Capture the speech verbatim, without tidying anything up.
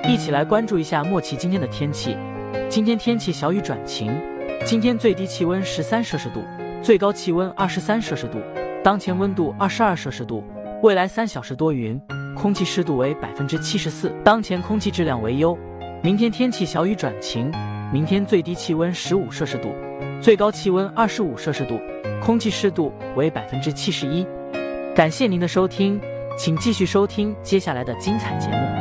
一起来关注一下莫奇今天的天气。今天天气小雨转晴，今天最低气温十三摄氏度，最高气温二十三摄氏度，当前温度二十二摄氏度。未来三小时多云，空气湿度为百分之七十四，当前空气质量为优。明天天气小雨转晴，明天最低气温十五摄氏度，最高气温二十五摄氏度，空气湿度为百分之七十一。感谢您的收听，请继续收听接下来的精彩节目。